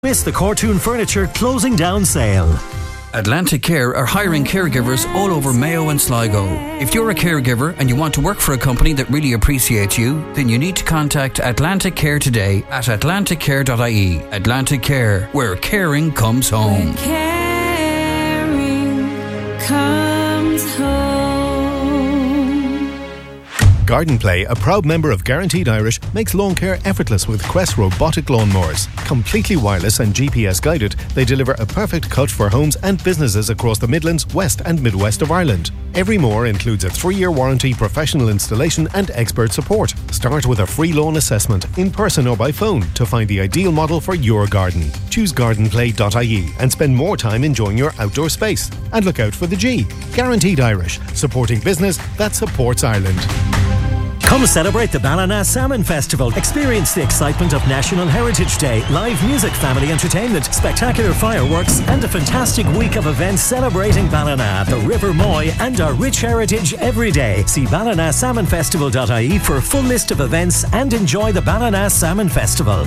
Miss the Cortoon Furniture closing down sale. Atlantic Care are hiring caregivers all over Mayo and Sligo. If you're a caregiver and you want to work for a company that really appreciates you, then you need to contact Atlantic Care today at atlanticcare.ie. Atlantic Care, where caring comes home. Where caring comes home. Garden Play, a proud member of Guaranteed Irish, makes lawn care effortless with Quest robotic lawnmowers. Completely wireless and GPS guided, they deliver a perfect cut for homes and businesses across the Midlands, West and Midwest of Ireland. Every mower includes a 3-year warranty, professional installation and expert support. Start with a free lawn assessment, in person or by phone, to find the ideal model for your garden. Choose gardenplay.ie and spend more time enjoying your outdoor space. And look out for the G. Guaranteed Irish, supporting business that supports Ireland. Come celebrate the Ballina Salmon Festival. Experience the excitement of National Heritage Day, live music, family entertainment, spectacular fireworks, and a fantastic week of events celebrating Ballina, the River Moy, and our rich heritage every day. See ballinasalmonfestival.ie for a full list of events and enjoy the Ballina Salmon Festival.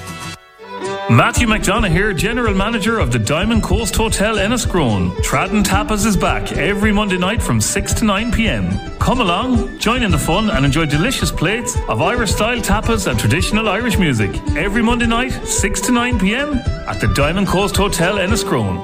Matthew McDonough here, General Manager of the Diamond Coast Hotel Enniscrone. Tradden Tapas is back every Monday night from 6 to 9 p.m. Come along, join in the fun and enjoy delicious plates of Irish-style tapas and traditional Irish music. Every Monday night, 6 to 9 p.m. at the Diamond Coast Hotel Enniscrone.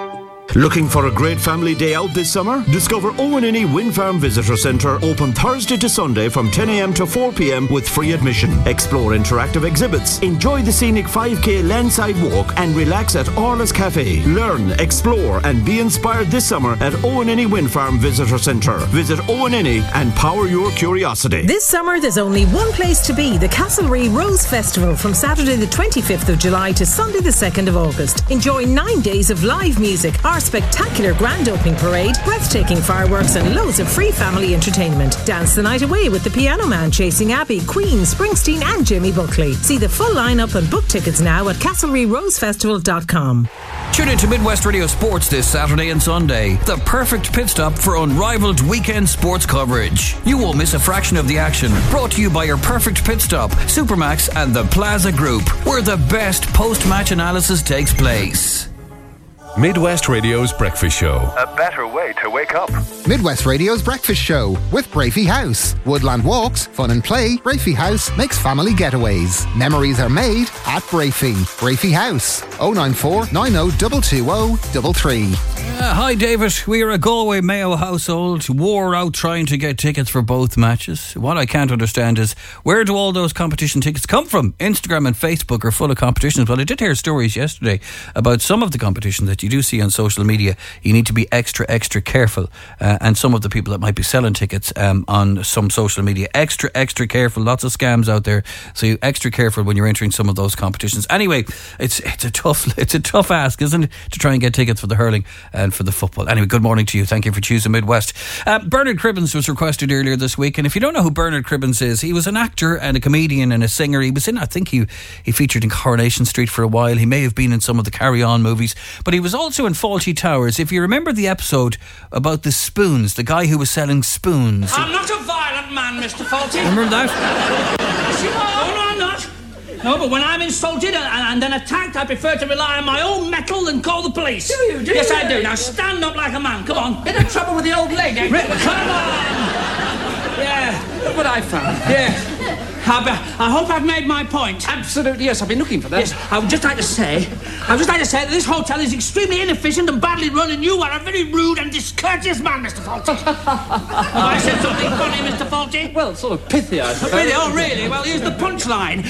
Looking for a great family day out this summer? Discover Owenini Wind Farm Visitor Centre, open Thursday to Sunday from 10 a.m. to 4 p.m. with free admission. Explore interactive exhibits, enjoy the scenic 5k landside walk and relax at Orla's Cafe. Learn, explore and be inspired this summer at Owenini Wind Farm Visitor Centre. Visit Owenini and power your curiosity. This summer there's only one place to be, the Castlereagh Rose Festival from Saturday the 25th of July to Sunday the 2nd of August. Enjoy 9 days of live music, our spectacular grand opening parade, breathtaking fireworks and loads of free family entertainment. Dance the night away with the Piano Man, Chasing Abbey, Queen, Springsteen and Jimmy Buckley. See the full lineup and book tickets now at castlereaghrosefestival.com. Tune in to Midwest Radio Sports this Saturday and Sunday. The perfect pit stop for unrivaled weekend sports coverage. You won't miss a fraction of the action. Brought to you by your perfect pit stop, Supermax and the Plaza Group, where the best post-match analysis takes place. Midwest Radio's Breakfast Show. A better way to wake up. Midwest Radio's Breakfast Show with Brafey House. Woodland walks, fun and play. Brafey House makes family getaways. Memories are made at Brafey. Brafey House. 094 90 220 33. Hi David, we are a Galway Mayo household, wore out trying to get tickets for both matches. What I can't understand is, where do all those competition tickets come from? Instagram and Facebook are full of competitions. Well, I did hear stories yesterday about some of the competitions that you do see on social media. You need to be extra careful, and some of the people that might be selling tickets on some social media, extra careful. Lots of scams out there, so you extra careful when you're entering some of those competitions. Anyway, it's a tough ask, isn't it, to try and get tickets for the hurling and for the football. Anyway, good morning to you. Thank you for choosing Midwest. Bernard Cribbins was requested earlier this week, and if you don't know who Bernard Cribbins is, he was an actor and a comedian and a singer. He was in, I think he featured in Coronation Street for a while. He may have been in some of the Carry On movies, but he was also in Fawlty Towers. If you remember the episode about the spoons, the guy who was selling spoons. I'm not a violent man, Mr. Fawlty. Remember that? Oh, no, I'm not. No, but when I'm insulted and then attacked, I prefer to rely on my own mettle and call the police. Do you? Yes, I do. Now stand up like a man. Come on. Bit of trouble with the old lady. Come on. Yeah. Look what I found. Yeah. I hope I've made my point. Absolutely, yes. I've been looking for that. Yes, I would just like to say that this hotel is extremely inefficient and badly run, and you are a very rude and discourteous man, Mr. Fawlty. Have I said something funny, Mr. Fawlty? Well, sort of pithy, I suppose. Pithy? Oh, really? Well, here's the punchline.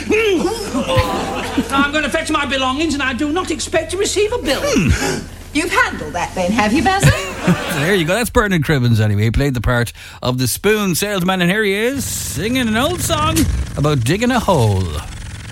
I'm going to fetch my belongings, and I do not expect to receive a bill. You've handled that then, have you, Basil? So there you go. That's Bernard Cribbins anyway. He played the part of the spoon salesman, and here he is singing an old song about digging a hole.